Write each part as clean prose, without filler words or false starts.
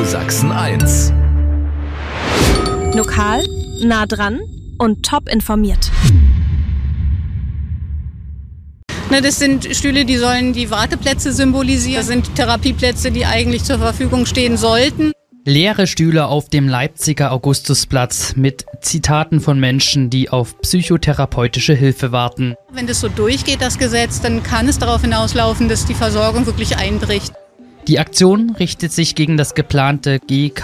Sachsen-1. Lokal, nah dran und top informiert. Das sind Stühle, die sollen die Warteplätze symbolisieren. Das sind Therapieplätze, die eigentlich zur Verfügung stehen sollten. Leere Stühle auf dem Leipziger Augustusplatz mit Zitaten von Menschen, die auf psychotherapeutische Hilfe warten. Wenn das so durchgeht, das Gesetz, dann kann es darauf hinauslaufen, dass die Versorgung wirklich einbricht. Die Aktion richtet sich gegen das geplante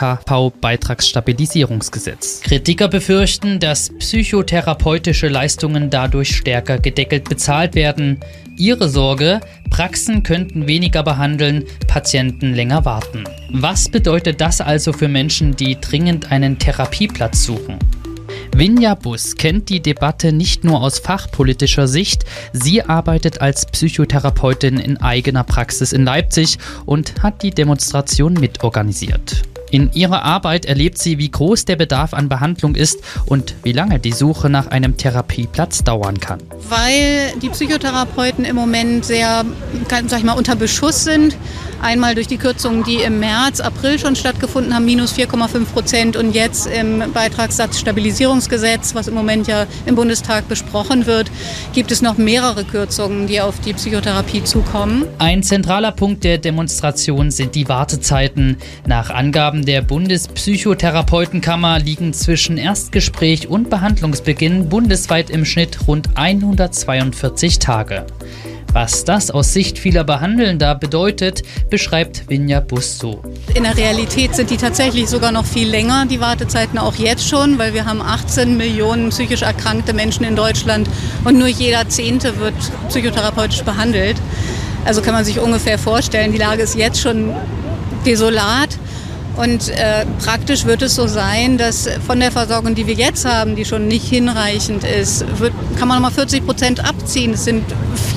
GKV-Beitragsstabilisierungsgesetz. Kritiker befürchten, dass psychotherapeutische Leistungen dadurch stärker gedeckelt bezahlt werden. Ihre Sorge: Praxen könnten weniger behandeln, Patienten länger warten. Was bedeutet das also für Menschen, die dringend einen Therapieplatz suchen? Vinja Buss kennt die Debatte nicht nur aus fachpolitischer Sicht, sie arbeitet als Psychotherapeutin in eigener Praxis in Leipzig und hat die Demonstration mitorganisiert. In ihrer Arbeit erlebt sie, wie groß der Bedarf an Behandlung ist und wie lange die Suche nach einem Therapieplatz dauern kann. Weil die Psychotherapeuten im Moment sehr, unter Beschuss sind. Einmal durch die Kürzungen, die im März, April schon stattgefunden haben, minus 4,5%, und jetzt im Beitragssatzstabilisierungsgesetz, was im Moment ja im Bundestag besprochen wird, gibt es noch mehrere Kürzungen, die auf die Psychotherapie zukommen. Ein zentraler Punkt der Demonstration sind die Wartezeiten. Nach Angaben der Bundespsychotherapeutenkammer liegen zwischen Erstgespräch und Behandlungsbeginn bundesweit im Schnitt rund 142 Tage. Was das aus Sicht vieler Behandelnder bedeutet, beschreibt Vinja Buss so. In der Realität sind die tatsächlich sogar noch viel länger, die Wartezeiten auch jetzt schon, weil wir haben 18 Millionen psychisch erkrankte Menschen in Deutschland und nur jeder 10. wird psychotherapeutisch behandelt. Also kann man sich ungefähr vorstellen, die Lage ist jetzt schon desolat. Und praktisch wird es so sein, dass von der Versorgung, die wir jetzt haben, die schon nicht hinreichend ist, kann man nochmal 40% abziehen. Es sind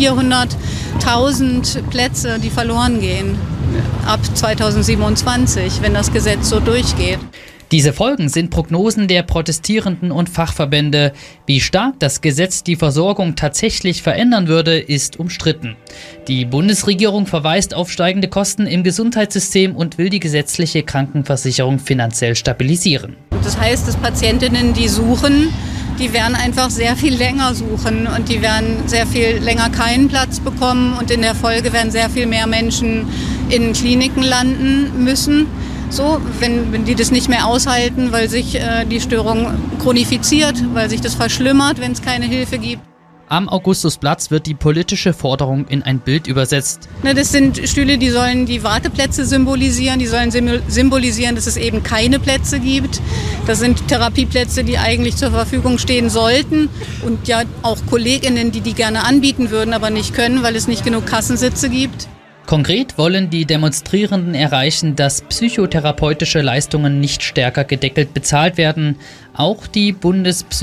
400.000 Plätze, die verloren gehen ab 2027, wenn das Gesetz so durchgeht. Diese Folgen sind Prognosen der Protestierenden und Fachverbände. Wie stark das Gesetz die Versorgung tatsächlich verändern würde, ist umstritten. Die Bundesregierung verweist auf steigende Kosten im Gesundheitssystem und will die gesetzliche Krankenversicherung finanziell stabilisieren. Das heißt, dass Patientinnen, die suchen, die werden einfach sehr viel länger suchen und die werden sehr viel länger keinen Platz bekommen und in der Folge werden sehr viel mehr Menschen in Kliniken landen müssen. So, wenn die das nicht mehr aushalten, weil sich die Störung chronifiziert, weil sich das verschlimmert, wenn es keine Hilfe gibt. Am Augustusplatz wird die politische Forderung in ein Bild übersetzt. Das sind Stühle, die sollen die Warteplätze symbolisieren, die sollen symbolisieren, dass es eben keine Plätze gibt. Das sind Therapieplätze, die eigentlich zur Verfügung stehen sollten und ja auch KollegInnen, die gerne anbieten würden, aber nicht können, weil es nicht genug Kassensitze gibt. Konkret wollen die Demonstrierenden erreichen, dass psychotherapeutische Leistungen nicht stärker gedeckelt bezahlt werden. Auch die